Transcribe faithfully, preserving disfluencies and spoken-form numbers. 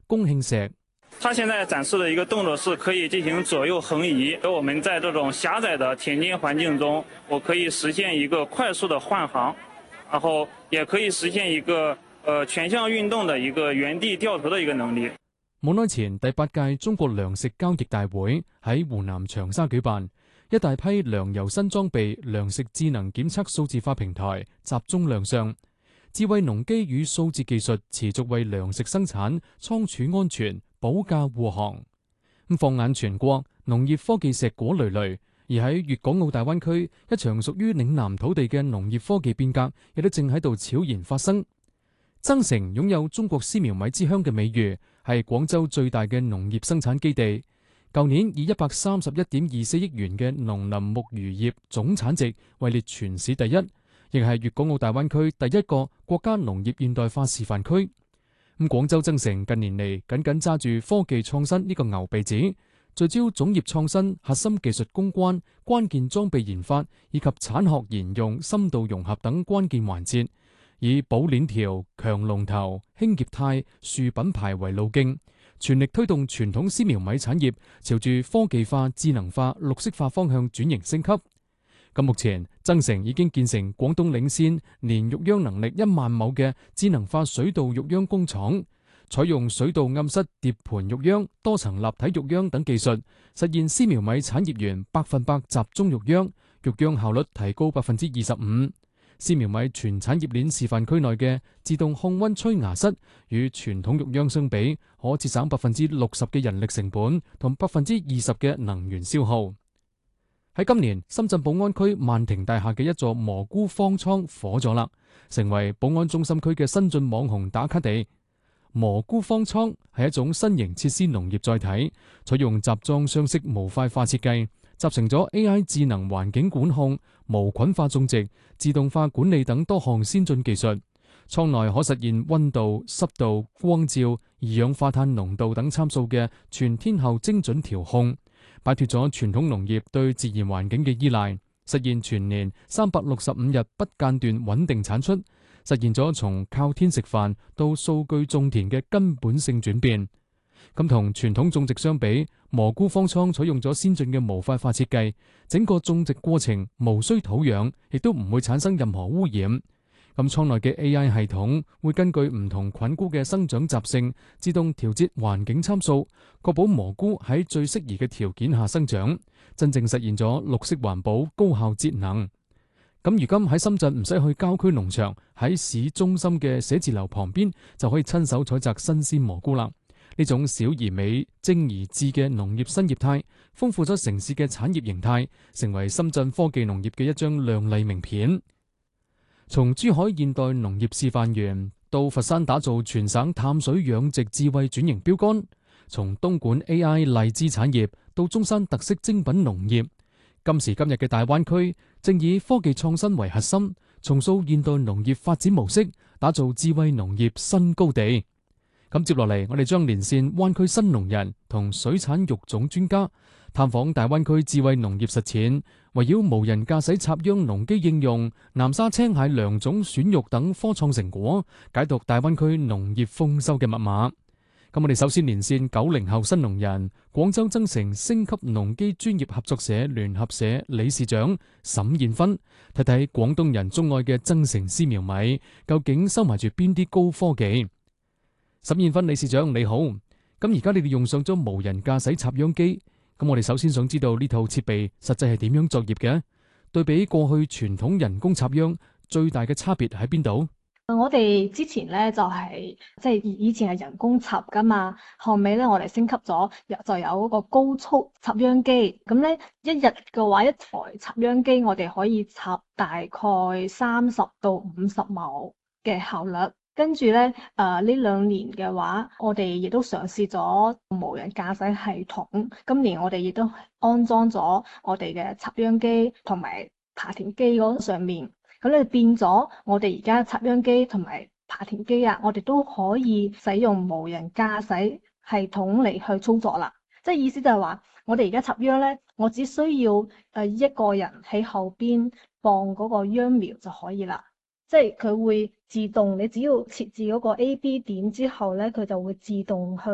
龔慶石。 它現在展示的一個動作是可以進行左右橫移，而我們在這種狹窄的田間環境中，我可以實現一個快速的換行，然後也可以實現一個呃全向運動的一個原地掉頭的一個能力。 冇耐前，第八屆中國糧食交易大會喺湖南長沙舉辦，一大批糧油新裝備、糧食智能檢測數字化平台集中亮相，智慧農機與數字技術持續為糧食生產、倉儲安全保駕護航。咁放眼全國，農業科技碩果累累，而喺粵港澳大灣區，一場屬於嶺南土地嘅農業科技變革，亦都正喺度悄然發生。增城擁有中國絲苗米之鄉嘅美譽，係廣州最大嘅農業生產基地。舊年以一百三十一點二四億元嘅農林牧漁業總產值位列全市第一，亦係粵港澳大灣區第一個國家農業現代化示範區。咁廣州增城近年嚟緊緊揸住科技創新呢個牛鼻子，聚焦種業創新、核心技術攻關、關鍵裝備研發以及產學研用深度融合等關鍵環節，以保鏈條、強龍頭、輕業態、樹品牌為路徑，全力推動傳統絲苗米產業朝住科技化、智能化、綠色化方向轉型升級。咁目前增城已經建成廣東領先年育秧能力一萬畝嘅智能化水稻育秧工廠，採用水稻暗室疊盤育秧、多層立體育秧等技術，實現絲苗米產業園百分百集中育秧，育秧效率提高百分之二十五。絲苗米全產業鏈示範區內嘅自動控溫吹芽室，與傳統育秧相比，可節省百分之六十嘅人力成本同百分之二十嘅能源消耗。喺今年，深圳寶安區萬庭大廈嘅一座蘑菇方艙火咗啦，成為寶安中心區嘅新晉網紅打卡地。蘑菇方艙係一種新型設施農業載體，採用集裝箱式模塊化設計，集成咗 A I 智能環境管控、無菌化種植、自動化管理等多項先進技術。艙內可實現溫度、濕度、光照、二氧化碳濃度等參數嘅全天候精準調控，擺脫咗傳統農業對自然環境嘅依賴，實現全年三百六十五日不間斷穩定產出，實現咗從靠天食飯到數據種田嘅根本性轉變。咁同傳統種植相比，蘑菇方艙採用咗先進嘅模塊化設計，整個種植過程無需土壤，亦都唔會產生任何污染。咁艙內嘅 A I 系統會根據唔同菌菇嘅生長習性，自動調節環境參數，確保蘑菇喺最適宜嘅條件下生長，真正實現咗綠色環保、高效節能。咁如今喺深圳唔使去郊區農場，喺市中心嘅寫字樓旁邊就可以親手採摘新鮮蘑菇啦。呢種小而美、精而智嘅農業新業態，豐富咗城市嘅產業形態，成為深圳科技農業嘅一張亮麗名片。從珠海現代農業示範園到佛山打造全省淡水養殖智慧轉型標杆，從東莞 A I 荔枝產業到中山特色精品農業，今時今日嘅大灣區正以科技創新為核心，重塑現代農業發展模式，打造智慧農業新高地。咁接落嚟，我哋將連線灣區新農人同水產育種專家，探訪大灣區智慧農業實踐，圍繞無人駕駛插秧農機應用、南沙青蟹良種選育等科創成果，解讀大灣區農業豐收嘅密碼。咁我哋首先連線九零後新農人、廣州增城升級農機專業合作社聯合社理事長沈燕芬，睇睇廣東人鍾愛嘅增城絲苗米究竟收埋住邊啲高科技。沈燕芬理事長你好，咁而家你哋用上咗無人駕駛插秧機，咁我哋首先想知道呢套設備實際係點樣作業嘅？對比過去傳統人工插秧，最大嘅差別喺邊度？ 我哋之前咧就係即係以前係人工插噶嘛，後尾咧我哋升級咗，就有嗰個高速插秧機。咁咧一日嘅話，一台插秧機我哋可以插大概三十到五十畝嘅效率。跟住咧，誒呢兩年嘅話，我哋亦都嘗試咗無人駕駛系統。今年我哋亦都安裝咗我哋嘅插秧機同埋耙田機嗰上面。咁咧變咗，我哋而家插秧機同埋耙田機啊，我哋都可以使用無人駕駛系統嚟去操作啦。即係意思就係話，我哋而家插秧咧，我只需要誒一個人喺後邊放嗰個秧苗就可以啦。即係佢會自動，你只要設置嗰個 A B 點之後咧，佢就會自動去